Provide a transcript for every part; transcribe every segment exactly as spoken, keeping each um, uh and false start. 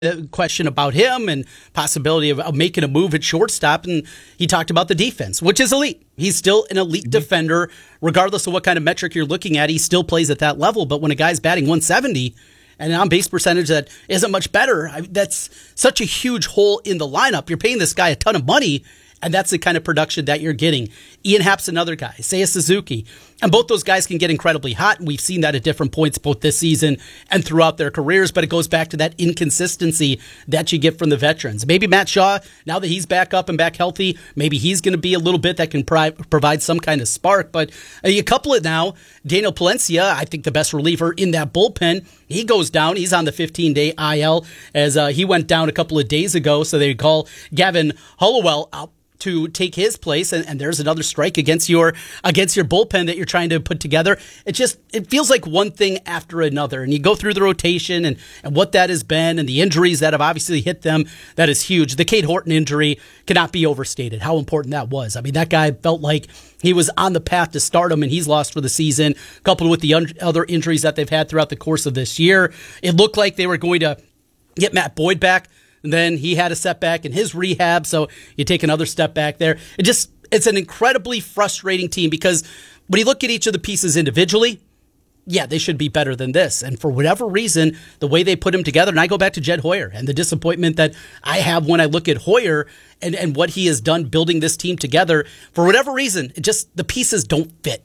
a question about him and possibility of, of making a move at shortstop, and he talked about the defense, which is elite. He's still an elite mm-hmm. defender, regardless of what kind of metric you're looking at. He still plays at that level, but when a guy's batting one seventy and an on-base percentage that isn't much better, I, that's such a huge hole in the lineup. You're paying this guy a ton of money, and that's the kind of production that you're getting. Ian Happ's another guy, Seiya Suzuki. And both those guys can get incredibly hot, and we've seen that at different points both this season and throughout their careers, but it goes back to that inconsistency that you get from the veterans. Maybe Matt Shaw, now that he's back up and back healthy, maybe he's going to be a little bit that can pri- provide some kind of spark. But uh, you couple it now, Daniel Palencia, I think the best reliever in that bullpen, he goes down. He's on the fifteen-day I L as uh, he went down a couple of days ago, so they call Gavin Hollowell out to take his place, and, and there's another strike against your against your bullpen that you're trying to put together. It just it feels like one thing after another, and you go through the rotation and, and what that has been, and the injuries that have obviously hit them. That is huge. The Cade Horton injury cannot be overstated. How important that was. I mean, that guy felt like he was on the path to stardom, and he's lost for the season, coupled with the un- other injuries that they've had throughout the course of this year. It looked like they were going to get Matt Boyd back. And then he had a setback in his rehab, so you take another step back there. It just it's an incredibly frustrating team because when you look at each of the pieces individually, yeah, they should be better than this. And for whatever reason, the way they put him together, and I go back to Jed Hoyer and the disappointment that I have when I look at Hoyer and, and what he has done building this team together, for whatever reason, it just the pieces don't fit.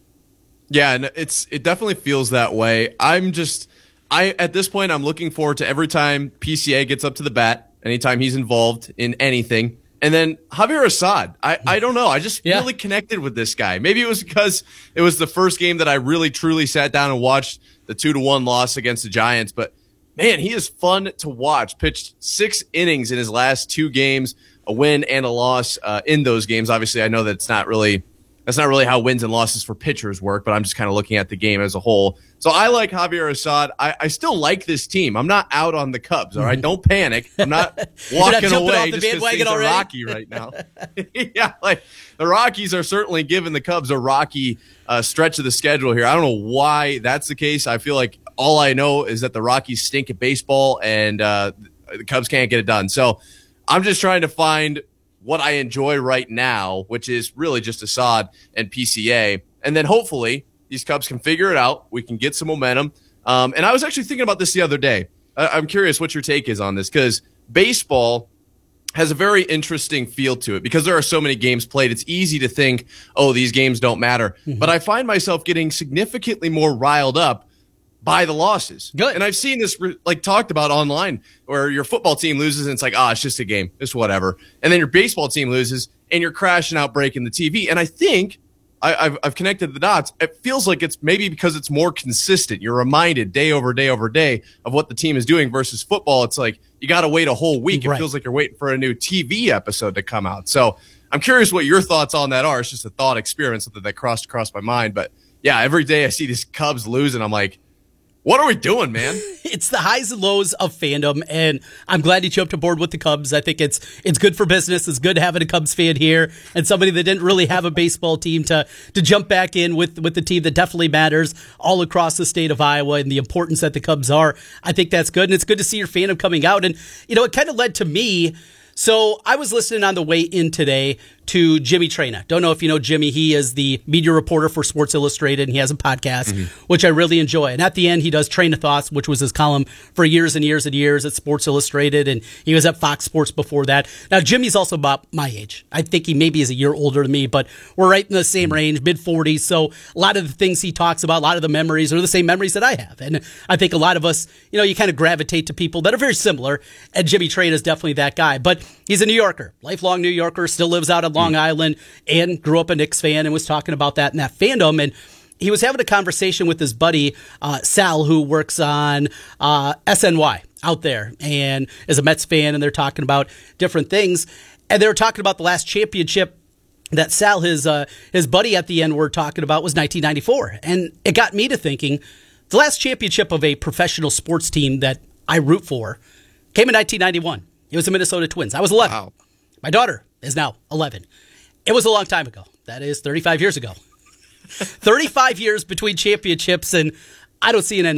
Yeah, and it's it definitely feels that way. I'm just... I at this point, I'm looking forward to every time P C A gets up to the bat, anytime he's involved in anything. And then Javier Assad, I, I don't know. I just yeah. really connected with this guy. Maybe it was because it was the first game that I really, truly sat down and watched the two to one loss against the Giants. But, man, he is fun to watch. Pitched six innings in his last two games, a win and a loss uh, in those games. Obviously, I know that it's not really that's not really how wins and losses for pitchers work, but I'm just kind of looking at the game as a whole. So I like Javier Assad. I, I still like this team. I'm not out on the Cubs, all right? Don't panic. I'm not walking not away just because things are rocky right now. Yeah, like the Rockies are certainly giving the Cubs a rocky uh, stretch of the schedule here. I don't know why that's the case. I feel like all I know is that the Rockies stink at baseball and uh, the Cubs can't get it done. So I'm just trying to find what I enjoy right now, which is really just Assad and P C A. And then hopefully these Cubs can figure it out. We can get some momentum. Um, and I was actually thinking about this the other day. I- I'm curious what your take is on this, because baseball has a very interesting feel to it because there are so many games played. It's easy to think, oh, these games don't matter. Mm-hmm. But I find myself getting significantly more riled up by the losses. Good. And I've seen this like talked about online where your football team loses and it's like, ah, oh, it's just a game. It's whatever. And then your baseball team loses and you're crashing out, breaking the T V. And I think I, I've, I've connected the dots. It feels like it's maybe because it's more consistent. You're reminded day over day over day of what the team is doing versus football. It's like you got to wait a whole week. It right. feels like you're waiting for a new T V episode to come out. So I'm curious what your thoughts on that are. It's just a thought experiment, something that crossed across my mind. But yeah, every day I see these Cubs lose and I'm like, what are we doing, man? It's the highs and lows of fandom, and I'm glad you jumped aboard with the Cubs. I think it's it's good for business. It's good having a Cubs fan here and somebody that didn't really have a baseball team to to jump back in with, with the team that definitely matters all across the state of Iowa and the importance that the Cubs are. I think that's good, and it's good to see your fandom coming out. And, you know, it kind of led to me. So I was listening on the way in today to Jimmy Traina. Don't know if you know Jimmy. He is the media reporter for Sports Illustrated, and he has a podcast, mm-hmm. which I really enjoy. And at the end, he does Train of Thoughts, which was his column for years and years and years at Sports Illustrated, and he was at Fox Sports before that. Now, Jimmy's also about my age. I think he maybe is a year older than me, but we're right in the same range, mid-forties. So a lot of the things he talks about, a lot of the memories are the same memories that I have. And I think a lot of us, you know, you kind of gravitate to people that are very similar, and Jimmy Traina is definitely that guy. But he's a New Yorker, lifelong New Yorker, still lives out on Long Island, and grew up a Knicks fan and was talking about that and that fandom. And he was having a conversation with his buddy, uh, Sal, who works on uh, S N Y out there and is a Mets fan, and they're talking about different things. And they were talking about the last championship that Sal, his, uh, his buddy at the end, were talking about was nineteen ninety-four. And it got me to thinking, the last championship of a professional sports team that I root for came in nineteen ninety-one. It was the Minnesota Twins. I was eleven. Wow. My daughter is now eleven. It was a long time ago. That is thirty-five years ago. thirty-five years between championships, and I don't see an end in sight.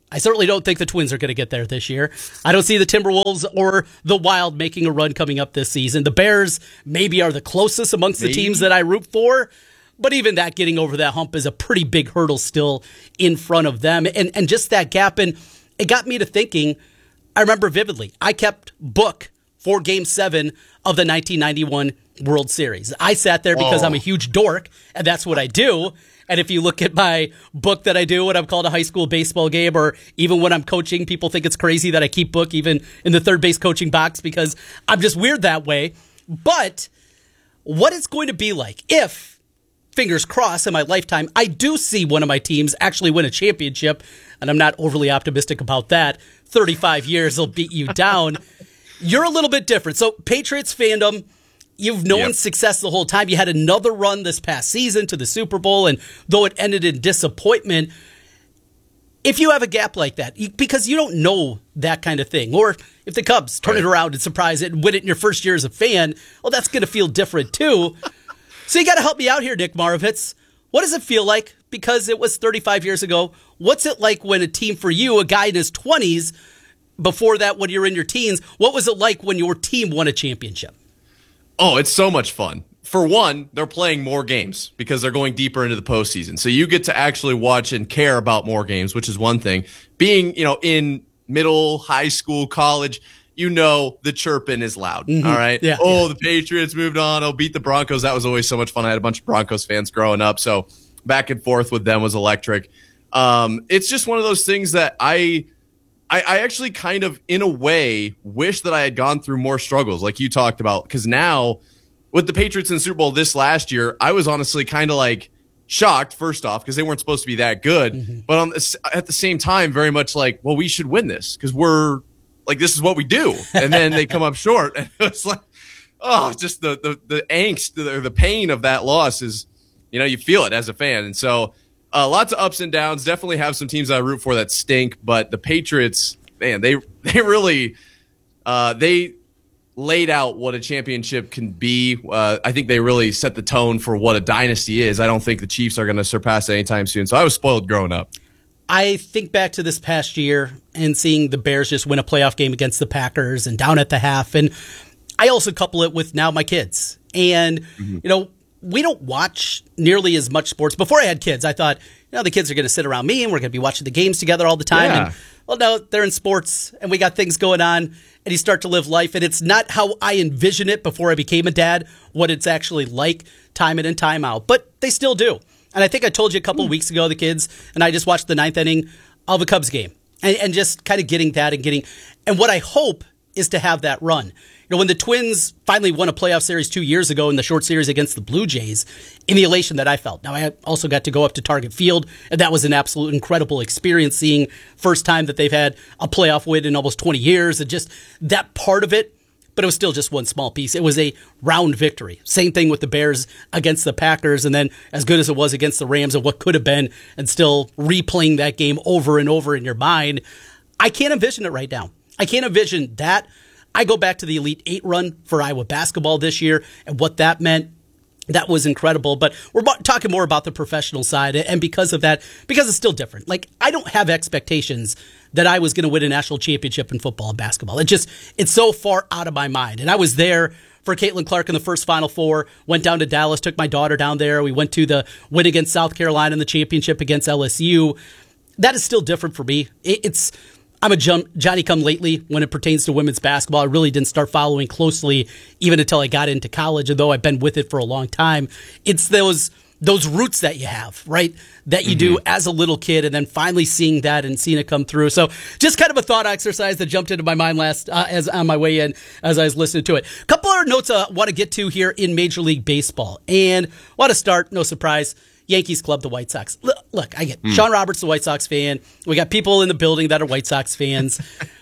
I certainly don't think the Twins are going to get there this year. I don't see the Timberwolves or the Wild making a run coming up this season. The Bears maybe are the closest amongst the maybe. teams that I root for, but even that getting over that hump is a pretty big hurdle still in front of them. And, and just that gap, and it got me to thinking, I remember vividly, I kept book for Game seven of the nineteen ninety-one World Series. I sat there because oh. I'm a huge dork, and that's what I do. And if you look at my book that I do when I'm called a high school baseball game, or even when I'm coaching, people think it's crazy that I keep book even in the third base coaching box because I'm just weird that way. But what it's going to be like if, fingers crossed, in my lifetime, I do see one of my teams actually win a championship, and I'm not overly optimistic about that. thirty-five years will beat you down. You're a little bit different. So Patriots fandom, you've known yep. success the whole time. You had another run this past season to the Super Bowl, and though it ended in disappointment, if you have a gap like that, you, because you don't know that kind of thing, or if the Cubs turn right. it around and surprise it and win it in your first year as a fan, well, that's going to feel different too. So you got to help me out here, Nick Moravitz. What does it feel like? Because it was thirty-five years ago. What's it like when a team for you, a guy in his twenties, before that when you're in your teens, what was it like when your team won a championship? Oh, it's so much fun. For one, they're playing more games because they're going deeper into the postseason. So you get to actually watch and care about more games, which is one thing. Being, you know, in middle, high school, college, you know the chirping is loud. Mm-hmm. All right. Yeah, oh, yeah. the Patriots moved on. Oh, beat the Broncos. That was always so much fun. I had a bunch of Broncos fans growing up. So back and forth with them was electric. Um, it's just one of those things that I – I, I actually kind of, in a way, wish that I had gone through more struggles like you talked about. Because now, with the Patriots in the Super Bowl this last year, I was honestly kind of like shocked, first off, because they weren't supposed to be that good. Mm-hmm. But on this, at the same time, very much like, well, we should win this because we're like, this is what we do. And then they come up short. And it's like, oh, just the, the, the angst, the, the pain of that loss is, you know, you feel it as a fan. And so, Uh, lots of ups and downs. Definitely have some teams I root for that stink, but the Patriots, man, they they really uh, they laid out what a championship can be. Uh, I think they really set the tone for what a dynasty is. I don't think the Chiefs are going to surpass it anytime soon. So I was spoiled growing up. I think back to this past year and seeing the Bears just win a playoff game against the Packers and down at the half, and I also couple it with now my kids. And mm-hmm. you know. We don't watch nearly as much sports. Before I had kids, I thought, you know, the kids are going to sit around me and we're going to be watching the games together all the time. Yeah. And, well, no, they're in sports and we got things going on and you start to live life. And it's not how I envision it before I became a dad, what it's actually like time in and time out. But they still do. And I think I told you a couple mm. of weeks ago, the kids and I just watched the ninth inning of a Cubs game and, and just kind of getting that and getting, and what I hope is to have that run. You know, when the Twins finally won a playoff series two years ago in the short series against the Blue Jays, in the elation that I felt. Now, I also got to go up to Target Field, and that was an absolute incredible experience, seeing first time that they've had a playoff win in almost twenty years, and just that part of it. But it was still just one small piece. It was a round victory. Same thing with the Bears against the Packers, and then as good as it was against the Rams and what could have been, and still replaying that game over and over in your mind. I can't envision it right now. I can't envision that. I go back to the Elite Eight run for Iowa basketball this year and what that meant. That was incredible. But we're talking more about the professional side. And because of that, because it's still different. Like, I don't have expectations that I was going to win a national championship in football and basketball. It just, it's so far out of my mind. And I was there for Caitlin Clark in the first Final Four, went down to Dallas, took my daughter down there. We went to the win against South Carolina in the championship against L S U. That is still different for me. It's, I'm a Johnny-come-lately when it pertains to women's basketball. I really didn't start following closely even until I got into college, although I've been with it for a long time. It's those those roots that you have, right, that you mm-hmm. do as a little kid, and then finally seeing that and seeing it come through. So just kind of a thought exercise that jumped into my mind last uh, as on my way in as I was listening to it. A couple other notes I want to get to here in Major League Baseball. And I want to start, no surprise, Yankees club, the White Sox. Look, look I get mm. Sean Roberts, the White Sox fan. We got people in the building that are White Sox fans.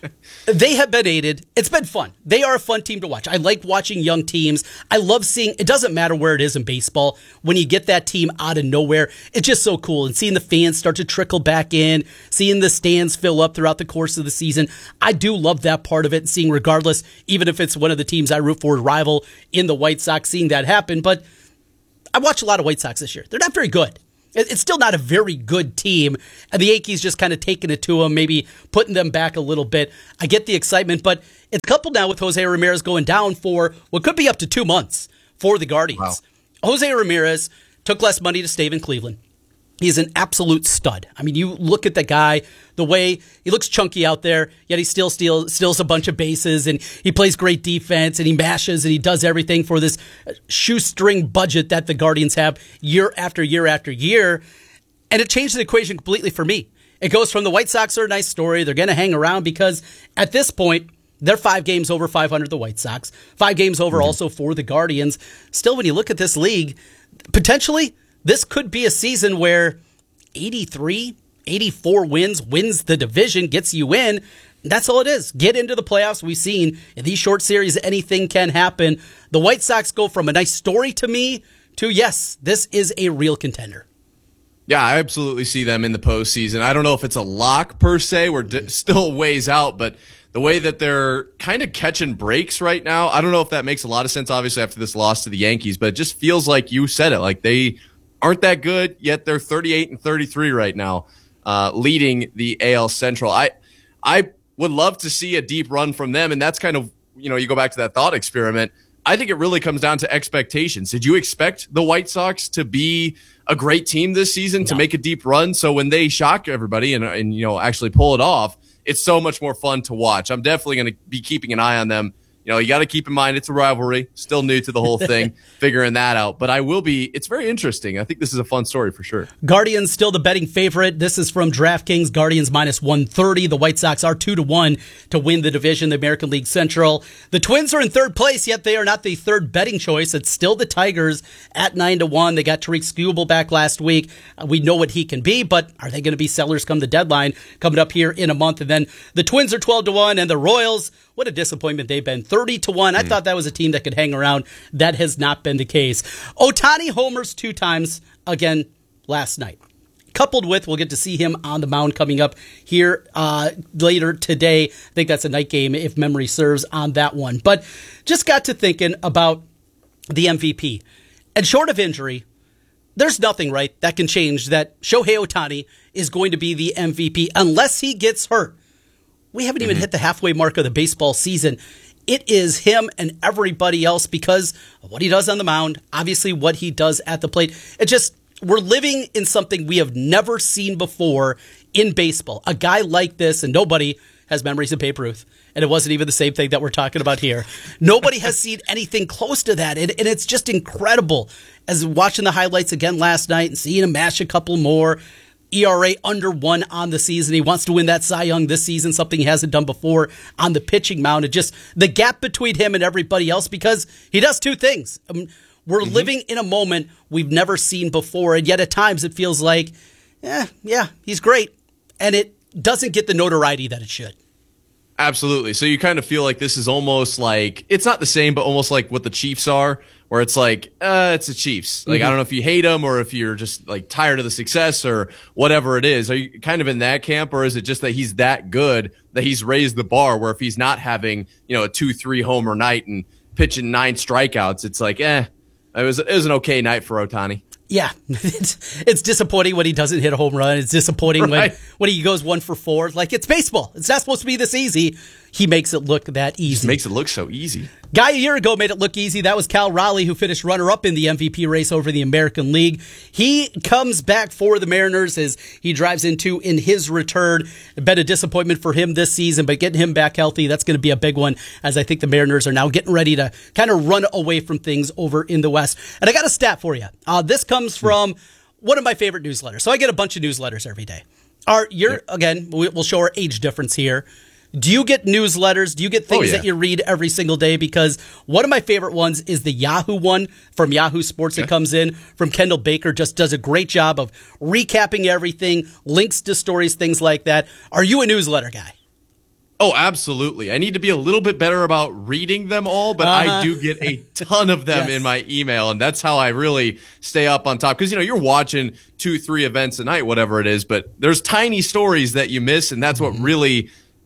They have been aided. It's been fun. They are a fun team to watch. I like watching young teams. I love seeing, it doesn't matter where it is in baseball, when you get that team out of nowhere, it's just so cool. And seeing the fans start to trickle back in, seeing the stands fill up throughout the course of the season. I do love that part of it, and seeing regardless, even if it's one of the teams I root for, rival in the White Sox, seeing that happen. But I watch a lot of White Sox this year. They're not very good. It's still not a very good team, and the Yankees just kind of taking it to them, maybe putting them back a little bit. I get the excitement, but it's coupled now with Jose Ramirez going down for what could be up to two months for the Guardians. Wow. Jose Ramirez took less money to stay in Cleveland. He's an absolute stud. I mean, you look at the guy, the way he looks chunky out there, yet he still steals, steals a bunch of bases, and he plays great defense, and he mashes, and he does everything for this shoestring budget that the Guardians have year after year after year. And it changed the equation completely for me. It goes from the White Sox are a nice story. They're going to hang around because at this point, they're five games over five hundred, the White Sox. Five games over mm-hmm. also for the Guardians. Still, when you look at this league, potentially, this could be a season where eighty-three, eighty-four wins, wins the division, gets you in. That's all it is. Get into the playoffs. We've seen in these short series, anything can happen. The White Sox go from a nice story to me to, yes, this is a real contender. Yeah, I absolutely see them in the postseason. I don't know if it's a lock per se. We're d- still ways out, but the way that they're kind of catching breaks right now, I don't know if that makes a lot of sense, obviously, after this loss to the Yankees, but it just feels like you said it. Like they aren't that good, yet they're thirty-eight and thirty-three right now, uh, leading the A L Central. I I would love to see a deep run from them, and that's kind of, you know, you go back to that thought experiment. I think it really comes down to expectations. Did you expect the White Sox to be a great team this season, no. to make a deep run? So when they shock everybody and, and you know, actually pull it off, it's so much more fun to watch. I'm definitely going to be keeping an eye on them. You know, you got to keep in mind it's a rivalry, still new to the whole thing, figuring that out. But I will be, it's very interesting. I think this is a fun story for sure. Guardians still the betting favorite. This is from DraftKings. Guardians minus one thirty. The White Sox are two to one to win the division, the American League Central. The Twins are in third place, yet they are not the third betting choice. It's still the Tigers at nine to one. They got Tariq Skubal back last week. Uh, we know what he can be, but are they going to be sellers come the deadline coming up here in a month? And then the Twins are twelve to one, and the Royals, what a disappointment they've been. thirty to one. I mm. thought that was a team that could hang around. That has not been the case. Ohtani homers two times again last night. Coupled with, we'll get to see him on the mound coming up here uh, later today. I think that's a night game if memory serves on that one. But just got to thinking about the M V P. And short of injury, there's nothing, right, that can change that Shohei Ohtani is going to be the M V P unless he gets hurt. We haven't even mm-hmm. hit the halfway mark of the baseball season. It is him and everybody else because of what he does on the mound, obviously what he does at the plate. It just, we're living in something we have never seen before in baseball. A guy like this, and nobody has memories of Babe Ruth, and it wasn't even the same thing that we're talking about here. Nobody has seen anything close to that, and, and it's just incredible. As watching the highlights again last night and seeing him mash a couple more, E R A under one on the season. He wants to win that Cy Young this season, something he hasn't done before on the pitching mound. And just the gap between him and everybody else, because he does two things. I mean, we're mm-hmm. living in a moment we've never seen before, and yet at times it feels like, yeah, yeah, he's great. And it doesn't get the notoriety that it should. Absolutely. So you kind of feel like this is almost like, it's not the same, but almost like what the Chiefs are, where it's like, uh, it's the Chiefs. Like, mm-hmm. I don't know if you hate them or if you're just like tired of the success or whatever it is. Are you kind of in that camp, or is it just that he's that good that he's raised the bar where if he's not having, you know, a two, three homer night and pitching nine strikeouts, it's like, eh, it was, it was an okay night for Ohtani. Yeah, it's, it's disappointing when he doesn't hit a home run. It's disappointing right. when, when he goes one for four. Like, it's baseball. It's not supposed to be this easy. He makes it look that easy. Just makes it look so easy. Guy a year ago made it look easy. That was Cal Raleigh, who finished runner-up in the M V P race over the American League. He comes back for the Mariners as he drives into in his return. Been a disappointment for him this season, but getting him back healthy, that's going to be a big one, as I think the Mariners are now getting ready to kind of run away from things over in the West. And I got a stat for you. Uh, this comes from one of my favorite newsletters. So I get a bunch of newsletters every day. Our, you're, again, we'll show our age difference here. Do you get newsletters? Do you get things oh, yeah. that you read every single day? Because one of my favorite ones is the Yahoo one from Yahoo Sports. Okay. That comes in from Kendall Baker. Just does a great job of recapping everything, links to stories, things like that. Are you a newsletter guy? Oh, absolutely. I need to be a little bit better about reading them all, but uh-huh. I do get a ton of them yes. in my email, and that's how I really stay up on top. Because, you know, you're watching two, three events a night, whatever it is, but there's tiny stories that you miss, and that's what really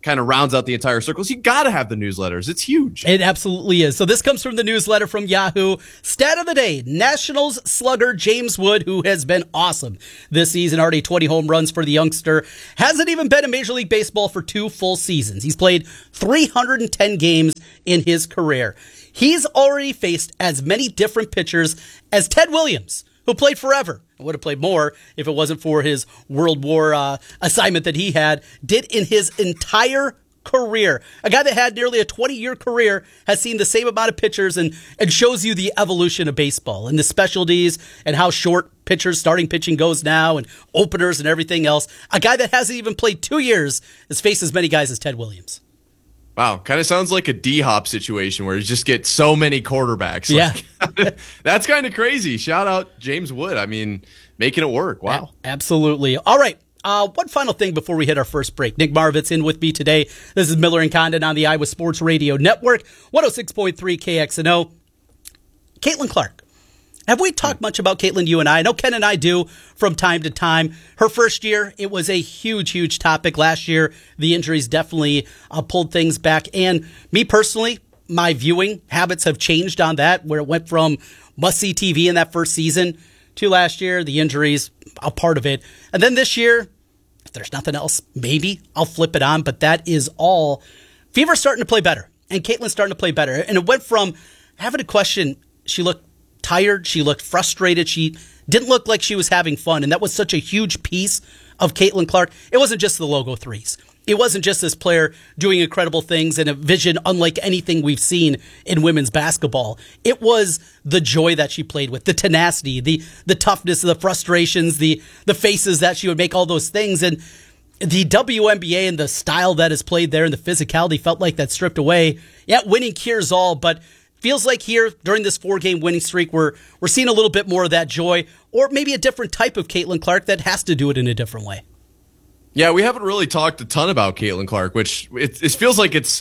kind of rounds out the entire circles. You got to have the newsletters. It's huge. It absolutely is. So this comes from the newsletter from Yahoo. Stat of the day, Nationals slugger James Wood, who has been awesome this season, already twenty home runs for the youngster, hasn't even been in Major League Baseball for two full seasons. He's played three hundred ten games in his career. He's already faced as many different pitchers as Ted Williams, who played forever. Would have played more if it wasn't for his World War uh, assignment that he had, did in his entire career. A guy that had nearly a twenty-year career has seen the same amount of pitchers and, and shows you the evolution of baseball and the specialties and how short pitchers starting pitching goes now and openers and everything else. A guy that hasn't even played two years has faced as many guys as Ted Williams. Wow, kind of sounds like a D-Hop situation where you just get so many quarterbacks. Yeah. Like, that's kind of crazy. Shout out James Wood. I mean, making it work. Wow. Absolutely. All right. Uh, one final thing before we hit our first break. Nick Marvitz in with me today. This is Miller and Condon on the Iowa Sports Radio Network, one oh six point three K X N O. Caitlin Clark. Have we talked much about Caitlin, you and I? I know Ken and I do from time to time. Her first year, it was a huge, huge topic. Last year, the injuries definitely uh, pulled things back. And me personally, my viewing habits have changed on that, where it went from must-see T V in that first season to last year, the injuries, a part of it. And then this year, if there's nothing else, maybe I'll flip it on. But that is all. Fever's starting to play better, and Caitlin's starting to play better. And it went from having a question, she looked tired, she looked frustrated, she didn't look like she was having fun, and that was such a huge piece of Caitlin Clark. It wasn't just the logo threes. It wasn't just this player doing incredible things and a vision unlike anything we've seen in women's basketball. It was the joy that she played with, the tenacity, the the toughness, the frustrations, the the faces that she would make, all those things. And the W N B A and the style that is played there and the physicality felt like that stripped away. Yeah, winning cures all, but feels like here during this four-game winning streak, we're we're seeing a little bit more of that joy, or maybe a different type of Caitlin Clark that has to do it in a different way. Yeah, we haven't really talked a ton about Caitlin Clark, which it, it feels like it's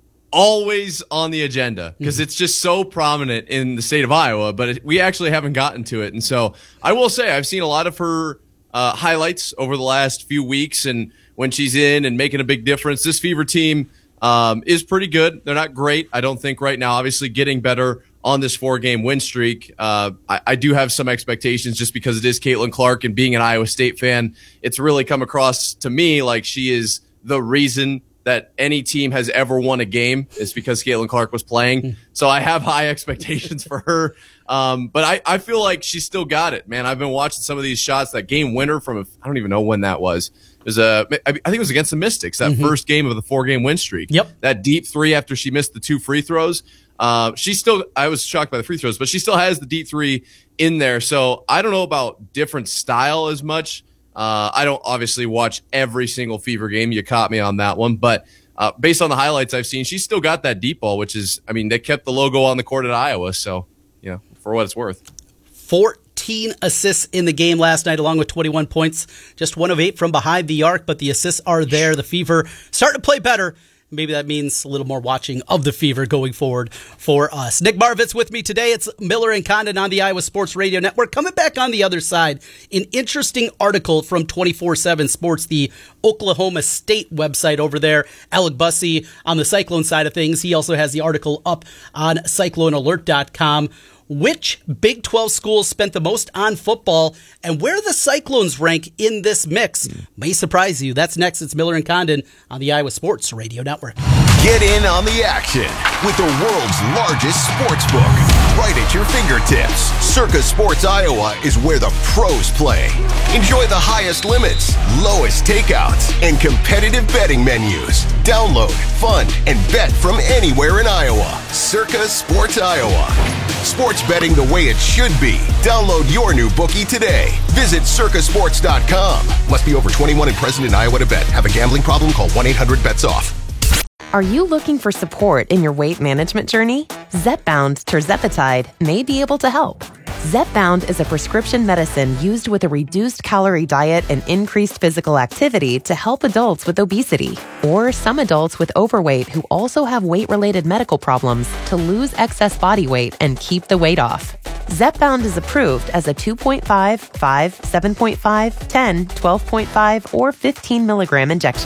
always on the agenda because mm-hmm. it's just so prominent in the state of Iowa, but it, we actually haven't gotten to it. And so I will say I've seen a lot of her uh, highlights over the last few weeks, and when she's in and making a big difference. This Fever team Um, is pretty good. They're not great, I don't think, right now. Obviously, getting better on this four-game win streak. Uh, I, I do have some expectations just because it is Caitlin Clark, and being an Iowa State fan, it's really come across to me like she is the reason that any team has ever won a game is because Caitlin Clark was playing. So I have high expectations for her. Um, but I, I feel like she's still got it, man. I've been watching some of these shots. That game winner from, a, I don't even know when that was. It was a, I think it was against the Mystics, that mm-hmm. first game of the four-game win streak. Yep. That deep three after she missed the two free throws. Uh, she still, I was shocked by the free throws, but she still has the deep three in there. So I don't know about different style as much. Uh, I don't obviously watch every single Fever game. You caught me on that one. But uh, based on the highlights I've seen, she's still got that deep ball, which is, I mean, they kept the logo on the court at Iowa. So, you know, for what it's worth. fourteen assists in the game last night, along with twenty-one points. Just one of eight from behind the arc, but the assists are there. The Fever starting to play better. Maybe that means a little more watching of the Fever going forward for us. Nick Marvitz with me today. It's Miller and Condon on the Iowa Sports Radio Network. Coming back on the other side, an interesting article from twenty-four seven Sports, the Oklahoma State website over there. Alec Bussey on the Cyclone side of things. He also has the article up on cyclone alert dot com. Which Big twelve schools spent the most on football, and where the Cyclones rank in this mix may surprise you. That's next. It's Miller and Condon on the Iowa Sports Radio Network. Get in on the action with the world's largest sports book right at your fingertips. Circa Sports Iowa is where the pros play. Enjoy the highest limits, lowest takeouts, and competitive betting menus. Download, fund, and bet from anywhere in Iowa. Circa Sports Iowa. Sports betting the way it should be. Download your new bookie today. Visit circa sports dot com. Must be over twenty-one and present in Iowa to bet. Have a gambling problem? Call one eight hundred bets off. Are you looking for support in your weight management journey? Zepbound tirzepatide may be able to help. Zepbound is a prescription medicine used with a reduced calorie diet and increased physical activity to help adults with obesity or some adults with overweight who also have weight-related medical problems to lose excess body weight and keep the weight off. Zepbound is approved as a two point five, five, seven point five, ten, twelve point five, or fifteen milligram injection.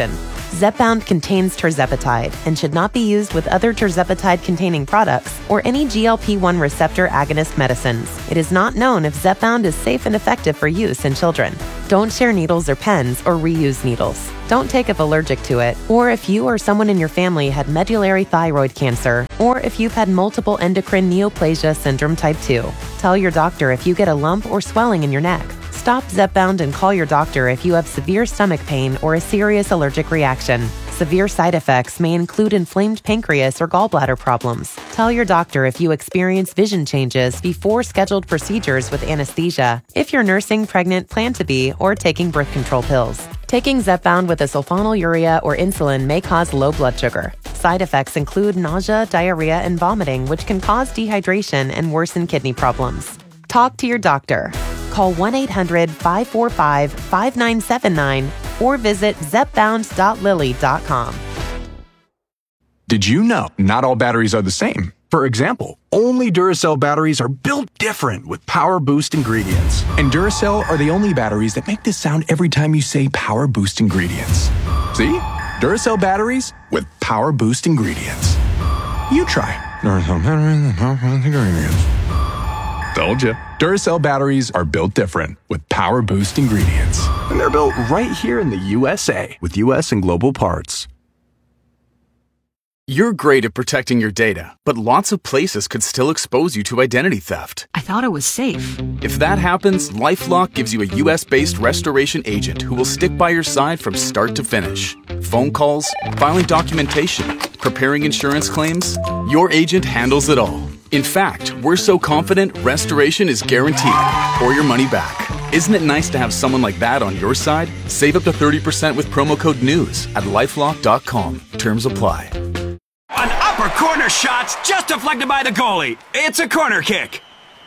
Zepbound contains tirzepatide and should not be used with other tirzepatide-containing products or any G L P one receptor agonist medicines. It is not known if Zepbound is safe and effective for use in children. Don't share needles or pens or reuse needles. Don't take if allergic to it, or if you or someone in your family had medullary thyroid cancer, or if you've had multiple endocrine neoplasia syndrome type two. Tell your doctor if you get a lump or swelling in your neck. Stop Zepbound and call your doctor if you have severe stomach pain or a serious allergic reaction. Severe side effects may include inflamed pancreas or gallbladder problems. Tell your doctor if you experience vision changes before scheduled procedures with anesthesia, if you're nursing, pregnant, plan to be, or taking birth control pills. Taking Zepbound with a sulfonylurea or insulin may cause low blood sugar. Side effects include nausea, diarrhea, and vomiting, which can cause dehydration and worsen kidney problems. Talk to your doctor. Call one eight hundred five four five five nine seven nine or visit zepbound dot lilly dot com. Did you know not all batteries are the same? For example, only Duracell batteries are built different with Power Boost ingredients. And Duracell are the only batteries that make this sound every time you say Power Boost ingredients. See? Duracell batteries with Power Boost ingredients. You try. Duracell batteries with Power Boost ingredients. Told you. Duracell batteries are built different with Power Boost ingredients. And they're built right here in the U S A with U S and global parts. You're great at protecting your data, but lots of places could still expose you to identity theft. I thought it was safe. If that happens, LifeLock gives you a U S-based restoration agent who will stick by your side from start to finish. Phone calls, filing documentation, preparing insurance claims, your agent handles it all. In fact, we're so confident restoration is guaranteed or your money back. Isn't it nice to have someone like that on your side? Save up to thirty percent with promo code NEWS at lifelock dot com. Terms apply. An upper corner shot's just deflected by the goalie. It's a corner kick.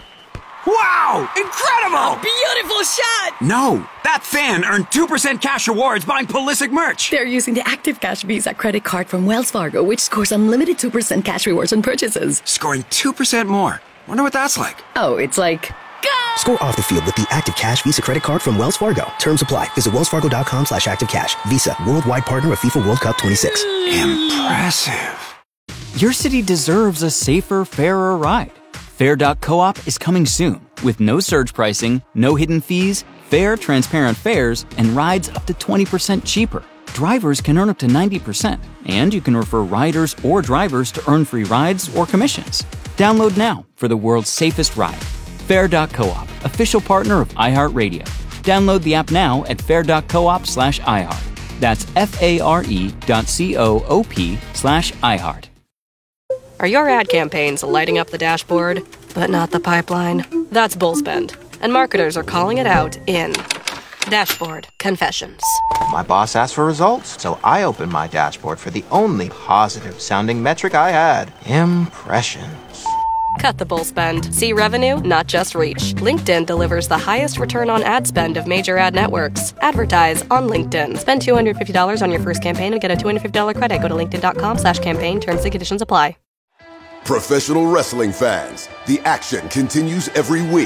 Wow! Incredible! A beautiful shot! No, that fan earned two percent cash rewards buying Pulisic merch. They're using the Active Cash Visa credit card from Wells Fargo, which scores unlimited two percent cash rewards on purchases. Scoring two percent more. Wonder what that's like. Oh, it's like... Go! Score off the field with the Active Cash Visa credit card from Wells Fargo. Terms apply. Visit wellsfargo.com slash activecash. Visa, worldwide partner of FIFA World Cup twenty-six. Impressive. Your city deserves a safer, fairer ride. Fair dot coop is coming soon with no surge pricing, no hidden fees, fair, transparent fares, and rides up to twenty percent cheaper. Drivers can earn up to ninety percent, and you can refer riders or drivers to earn free rides or commissions. Download now for the world's safest ride. Fair dot coop, official partner of iHeartRadio. Download the app now at fair dot coop slash iHeart. That's F-A-R-E dot C-O-O-P slash iHeart. Are your ad campaigns lighting up the dashboard, but not the pipeline? That's Bullspend, and marketers are calling it out in Dashboard Confessions. My boss asked for results, so I opened my dashboard for the only positive-sounding metric I had, impressions. Cut the bull spend. See revenue, not just reach. LinkedIn delivers the highest return on ad spend of major ad networks. Advertise on LinkedIn. Spend two hundred fifty dollars on your first campaign and get a two hundred fifty dollars credit. Go to linkedin.com slash campaign. Terms and conditions apply. Professional wrestling fans, the action continues every week.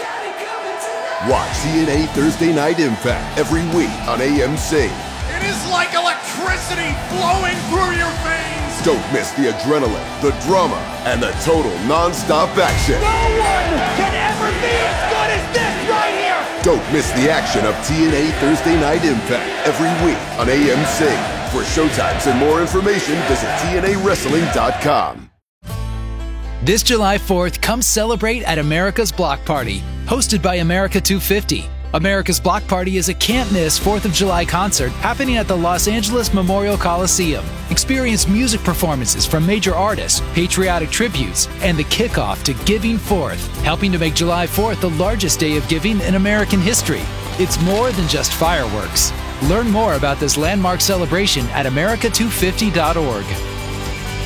Watch T N A Thursday Night Impact every week on A M C. It is like electricity flowing through your veins. Don't miss the adrenaline, the drama, and the total non-stop action. No one can ever be as good as this right here. Don't miss the action of T N A Thursday Night Impact every week on A M C. For showtimes and more information, visit T N A wrestling dot com. This July fourth, come celebrate at America's Block Party, hosted by America two fifty. America's Block Party is a can't-miss fourth of July concert happening at the Los Angeles Memorial Coliseum. Experience music performances from major artists, patriotic tributes, and the kickoff to Giving Fourth, helping to make July fourth the largest day of giving in American history. It's more than just fireworks. Learn more about this landmark celebration at america two fifty dot org.